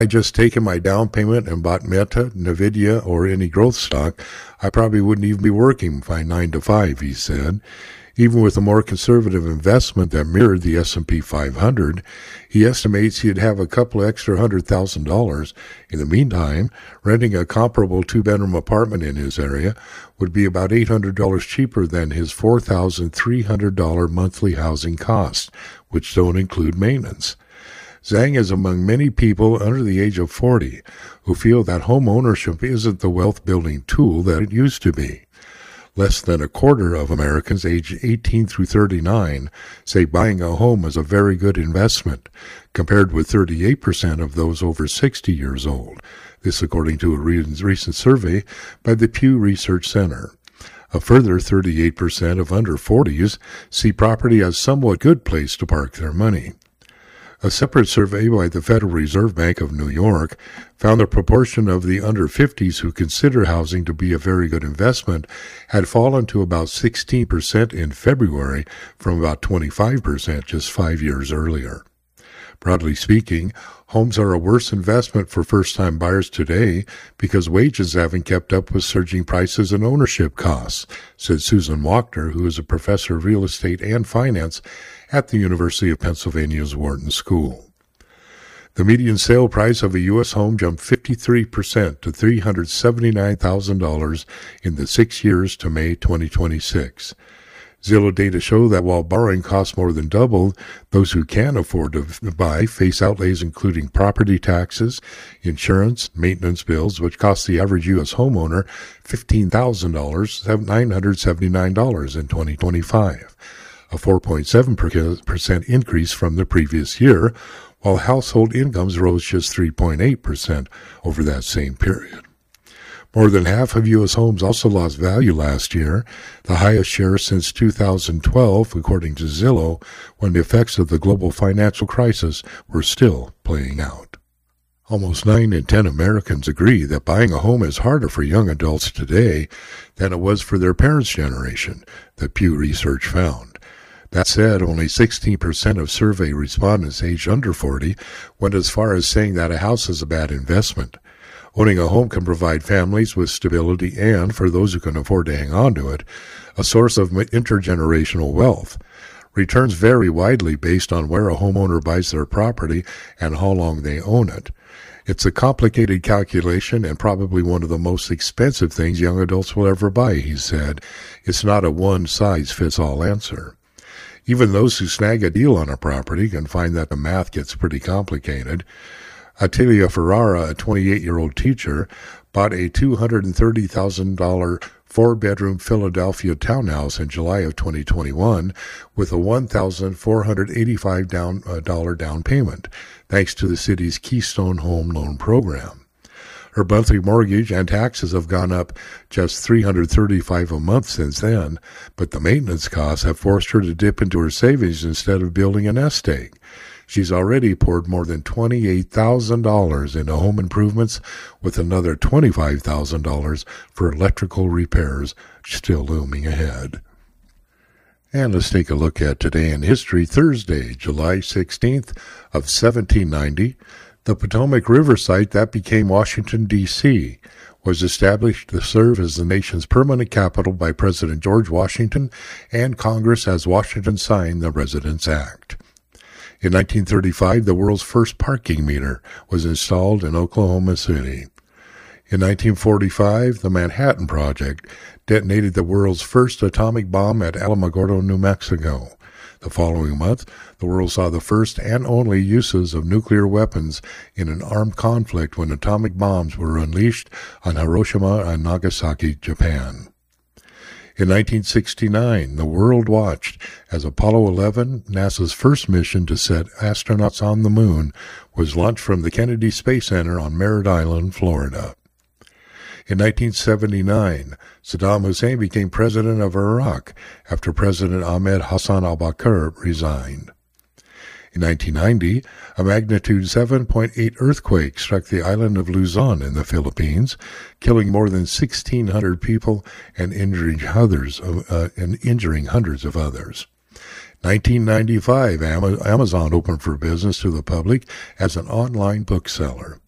I just taken my down payment and bought Meta, Nvidia, or any growth stock, I probably wouldn't even be working my 9 to 5, he said. Even with a more conservative investment that mirrored the S&P 500, he estimates he'd have a couple extra $100,000. In the meantime, renting a comparable two-bedroom apartment in his area would be about $800 cheaper than his $4,300 monthly housing costs, which don't include maintenance. Zhang is among many people under the age of 40 who feel that home ownership isn't the wealth-building tool that it used to be. Less than a quarter of Americans aged 18 through 39 say buying a home is a very good investment, compared with 38% of those over 60 years old. This according to a recent survey by the Pew Research Center. A further 38% of under 40s see property as a somewhat good place to park their money. A separate survey by the Federal Reserve Bank of New York found the proportion of the under 50s who consider housing to be a very good investment had fallen to about 16% in February from about 25% just 5 years earlier. Broadly speaking, homes are a worse investment for first-time buyers today because wages haven't kept up with surging prices and ownership costs, said Susan Walker, who is a professor of real estate and finance at the University of Pennsylvania's Wharton School. The median sale price of a U.S. home jumped 53% to $379,000 in the 6 years to May 2026. Zillow data show that while borrowing costs more than double, those who can afford to buy face outlays including property taxes, insurance, maintenance bills, which cost the average U.S. homeowner $15,979 in 2025, a 4.7% increase from the previous year, while household incomes rose just 3.8% over that same period. More than half of U.S. homes also lost value last year, the highest share since 2012, according to Zillow, when the effects of the global financial crisis were still playing out. Almost 9 in 10 Americans agree that buying a home is harder for young adults today than it was for their parents' generation, the Pew Research found. That said, only 16% of survey respondents aged under 40 went as far as saying that a house is a bad investment. Owning a home can provide families with stability and, for those who can afford to hang on to it, a source of intergenerational wealth. Returns vary widely based on where a homeowner buys their property and how long they own it. It's a complicated calculation and probably one of the most expensive things young adults will ever buy, he said. It's not a one-size-fits-all answer. Even those who snag a deal on a property can find that the math gets pretty complicated. Attilia Ferrara, a 28-year-old teacher, bought a $230,000 four-bedroom Philadelphia townhouse in July of 2021 with a $1,485 down payment, thanks to the city's Keystone Home Loan Program. Her monthly mortgage and taxes have gone up just $335 a month since then, but the maintenance costs have forced her to dip into her savings instead of building a nest egg. She's already poured more than $28,000 into home improvements, with another $25,000 for electrical repairs still looming ahead. And let's take a look at today in history. Thursday, July 16th of 1790, the Potomac River site that became Washington, D.C., was established to serve as the nation's permanent capital by President George Washington, and Congress as Washington signed the Residence Act. In 1935, the world's first parking meter was installed in Oklahoma City. In 1945, the Manhattan Project detonated the world's first atomic bomb at Alamogordo, New Mexico. The following month, the world saw the first and only uses of nuclear weapons in an armed conflict when atomic bombs were unleashed on Hiroshima and Nagasaki, Japan. In 1969, the world watched as Apollo 11, NASA's first mission to set astronauts on the moon, was launched from the Kennedy Space Center on Merritt Island, Florida. In 1979, Saddam Hussein became president of Iraq after President Ahmed Hassan al-Bakr resigned. In 1990, a magnitude 7.8 earthquake struck the island of Luzon in the Philippines, killing more than 1,600 people and injuring hundreds of others. 1995, Amazon opened for business to the public as an online bookseller.